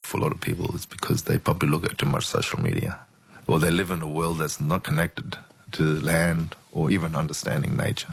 for a lot of people is because they probably look at too much social media, or they live in a world that's not connected to land or even understanding nature.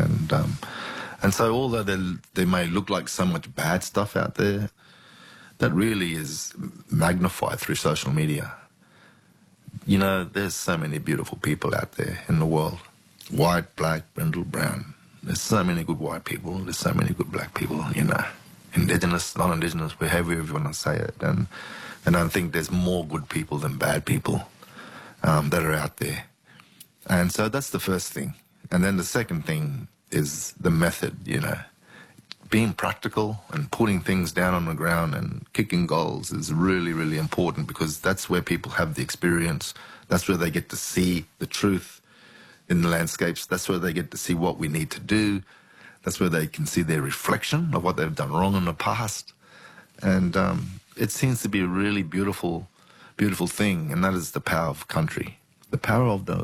And so although they may look like so much bad stuff out there, that really is magnified through social media. You know, there's so many beautiful people out there in the world. White, black, brindle, brown. There's so many good white people. There's so many good black people, you know. Indigenous, non-Indigenous, however you want to say it. And I think there's more good people than bad people that are out there. And so that's the first thing. And then the second thing is the method, you know. Being practical and putting things down on the ground and kicking goals is really, really important, because that's where people have the experience. That's where they get to see the truth in the landscapes. That's where they get to see what we need to do. That's where they can see their reflection of what they've done wrong in the past. And it seems to be a really beautiful, beautiful thing, and that is the power of country. The power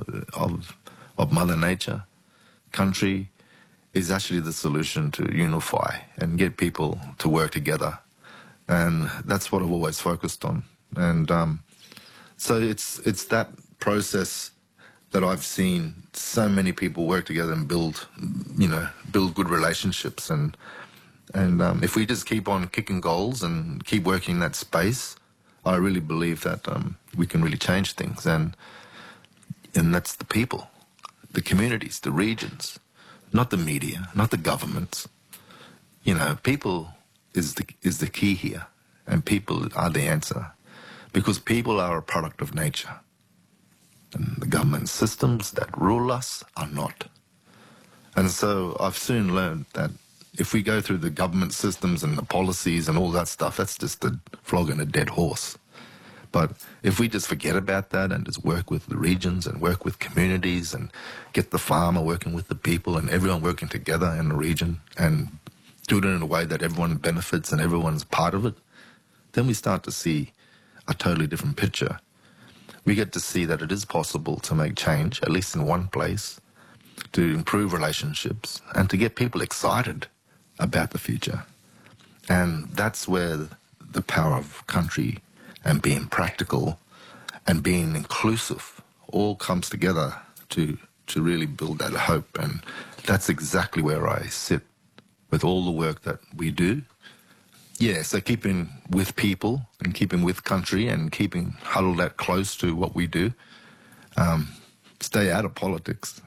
of Mother Nature. Country is actually the solution to unify and get people to work together. And that's what I've always focused on. And so it's that process that I've seen so many people work together and build good relationships. And if we just keep on kicking goals and keep working in that space, I really believe that we can really change things. And that's the people, the communities, the regions, not the media, not the governments. You know, people is the key here, and people are the answer, because people are a product of nature. And the government systems that rule us are not. And so I've soon learned that if we go through the government systems and the policies and all that stuff, that's just a flogging a dead horse. But if we just forget about that and just work with the regions and work with communities and get the farmer working with the people and everyone working together in the region and do it in a way that everyone benefits and everyone's part of it, then we start to see a totally different picture. We get to see that it is possible to make change, at least in one place, to improve relationships and to get people excited about the future. And that's where the power of country and being practical and being inclusive all comes together to really build that hope. And that's exactly where I sit with all the work that we do. Yeah, so keeping with people and keeping with country and keeping huddled that close to what we do. Stay out of politics.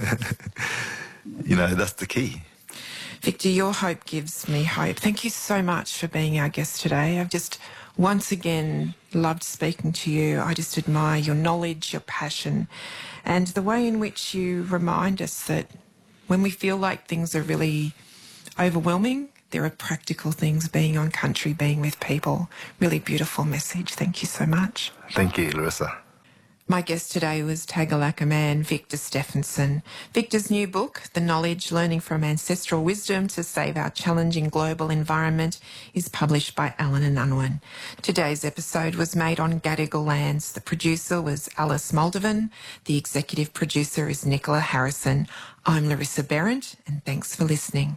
You know, that's the key. Victor, your hope gives me hope. Thank you so much for being our guest today. I've just once again loved speaking to you. I just admire your knowledge, your passion, and the way in which you remind us that when we feel like things are really overwhelming, there are practical things, being on country, being with people. Really beautiful message. Thank you so much. Thank you, Larissa. My guest today was Tagalaka man Victor Stephenson. Victor's new book, The Knowledge, Learning from Ancestral Wisdom to Save Our Challenging Global Environment, is published by Allen & Unwin. Today's episode was made on Gadigal lands. The producer was Alice Moldovan. The executive producer is Nicola Harrison. I'm Larissa Behrendt, and thanks for listening.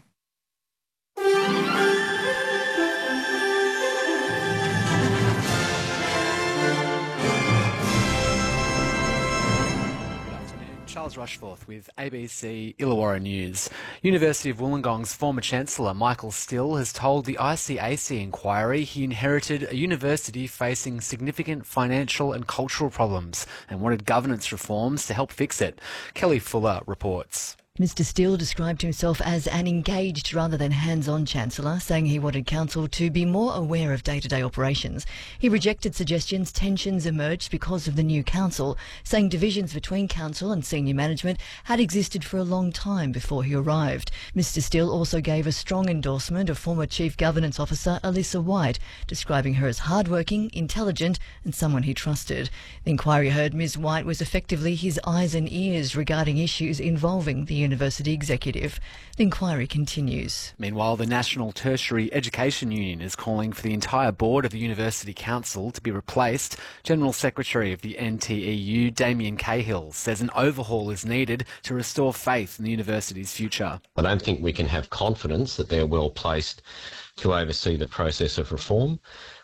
Charles Rushforth with ABC Illawarra News. University of Wollongong's former Chancellor Michael Still has told the ICAC inquiry he inherited a university facing significant financial and cultural problems and wanted governance reforms to help fix it. Kelly Fuller reports. Mr Steele described himself as an engaged rather than hands-on chancellor, saying he wanted council to be more aware of day-to-day operations. He rejected suggestions tensions emerged because of the new council, saying divisions between council and senior management had existed for a long time before he arrived. Mr Steele also gave a strong endorsement of former Chief Governance Officer Alyssa White, describing her as hard-working, intelligent and someone he trusted. The inquiry heard Ms White was effectively his eyes and ears regarding issues involving the University executive. The inquiry continues. Meanwhile, the National Tertiary Education Union is calling for the entire board of the University Council to be replaced. General Secretary of the NTEU, Damien Cahill, says an overhaul is needed to restore faith in the university's future. I don't think we can have confidence that they're well placed to oversee the process of reform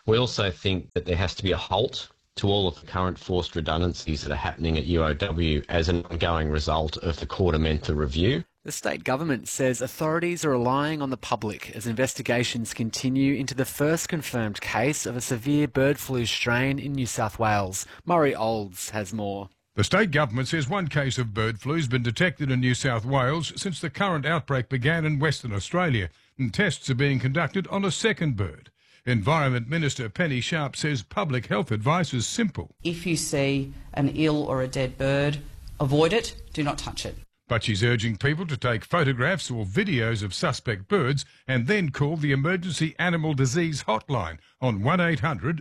We also think that there has to be a halt to all of the current forced redundancies that are happening at UOW as an ongoing result of the Korda-Mentha review. The state government says authorities are relying on the public as investigations continue into the first confirmed case of a severe bird flu strain in New South Wales. Murray Olds has more. The state government says one case of bird flu has been detected in New South Wales since the current outbreak began in Western Australia, and tests are being conducted on a second bird. Environment Minister Penny Sharp says public health advice is simple. If you see an ill or a dead bird, avoid it, do not touch it. But she's urging people to take photographs or videos of suspect birds and then call the Emergency Animal Disease Hotline on 1800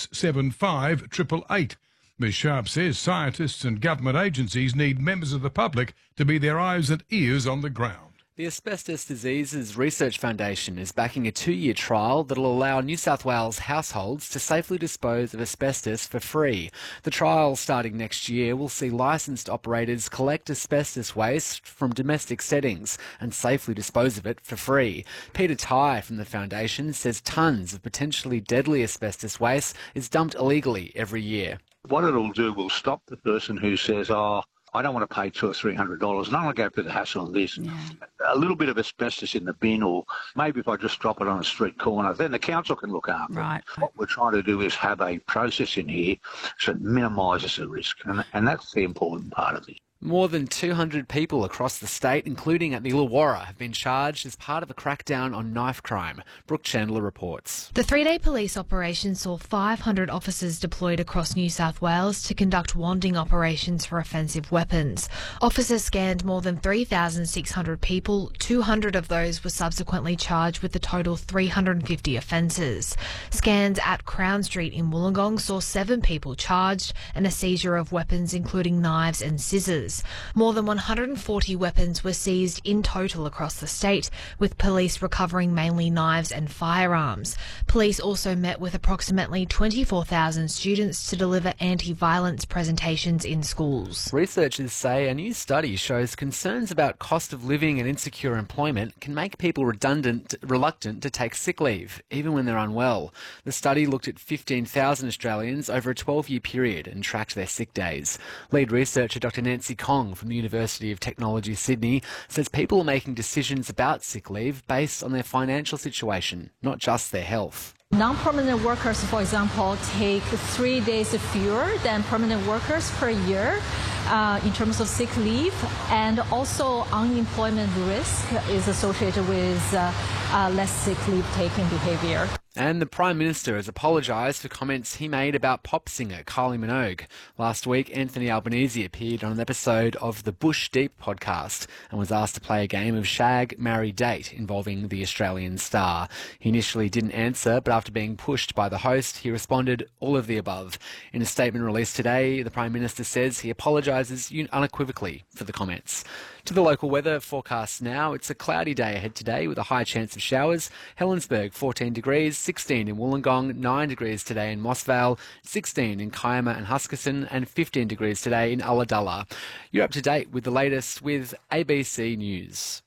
675 888. Ms Sharp says scientists and government agencies need members of the public to be their eyes and ears on the ground. The Asbestos Diseases Research Foundation is backing a 2-year trial that will allow New South Wales households to safely dispose of asbestos for free. The trial, starting next year, will see licensed operators collect asbestos waste from domestic settings and safely dispose of it for free. Peter Tighe from the foundation says tonnes of potentially deadly asbestos waste is dumped illegally every year. What it'll do will stop the person who says, I don't want to pay $200 or $300 and I want to go through the hassle of this. Yeah. A little bit of asbestos in the bin, or maybe if I just drop it on a street corner, then the council can look after it. What we're trying to do is have a process in here so it minimises the risk, and that's the important part of it. More than 200 people across the state, including at the Illawarra, have been charged as part of a crackdown on knife crime. Brooke Chandler reports. The 3-day police operation saw 500 officers deployed across New South Wales to conduct wanding operations for offensive weapons. Officers scanned more than 3,600 people. 200 of those were subsequently charged with a total 350 offences. Scans at Crown Street in Wollongong saw 7 people charged and a seizure of weapons including knives and scissors. More than 140 weapons were seized in total across the state, with police recovering mainly knives and firearms. Police also met with approximately 24,000 students to deliver anti-violence presentations in schools. Researchers say a new study shows concerns about cost of living and insecure employment can make people reluctant to take sick leave, even when they're unwell. The study looked at 15,000 Australians over a 12-year period and tracked their sick days. Lead researcher Dr. Nancy Kong from the University of Technology, Sydney, says people are making decisions about sick leave based on their financial situation, not just their health. Non-permanent workers, for example, take 3 days fewer than permanent workers per year in terms of sick leave, and also unemployment risk is associated with less sick leave taking behaviour. And the Prime Minister has apologised for comments he made about pop singer Kylie Minogue. Last week, Anthony Albanese appeared on an episode of the Bush Deep podcast and was asked to play a game of Shag, Marry, Date involving the Australian star. He initially didn't answer, but after being pushed by the host, he responded, all of the above. In a statement released today, the Prime Minister says he apologises unequivocally for the comments. To the local weather forecast now, it's a cloudy day ahead today with a high chance of showers. Helensburgh 14 degrees, 16 in Wollongong, 9 degrees today in Mossvale, 16 in Kiama and Huskisson, and 15 degrees today in Ulladulla. You're up to date with the latest with ABC News.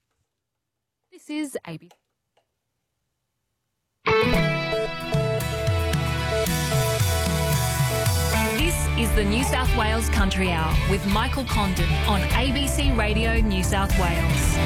This is ABC. This is the New South Wales Country Hour with Michael Condon on ABC Radio New South Wales.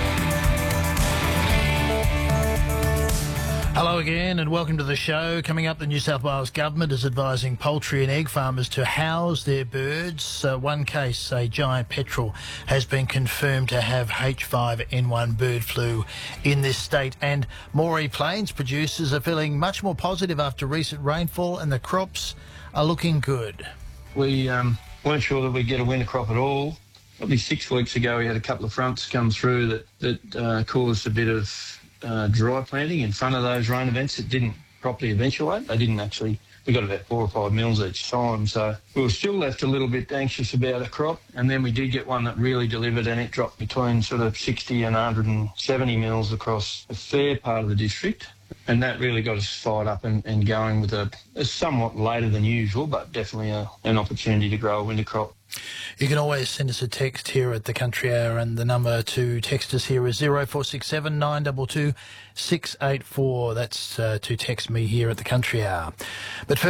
Hello again and welcome to the show. Coming up, the New South Wales Government is advising poultry and egg farmers to house their birds. One case, a giant petrel, has been confirmed to have H5N1 bird flu in this state. And Moree Plains producers are feeling much more positive after recent rainfall and the crops are looking good. We weren't sure that we'd get a winter crop at all. Probably 6 weeks ago we had a couple of fronts come through that caused a bit of dry planting in front of those rain events that didn't properly eventuate. They didn't actually. We got about 4 or 5 mils each time, so we were still left a little bit anxious about a crop. And then we did get one that really delivered, and it dropped between sort of 60 and 170 mils across a fair part of the district. And that really got us fired up and going with a somewhat later than usual, but definitely an opportunity to grow a winter crop. You can always send us a text here at the Country Hour, and the number to text us here is 0467 922 684. That's to text me here at the Country Hour. But first,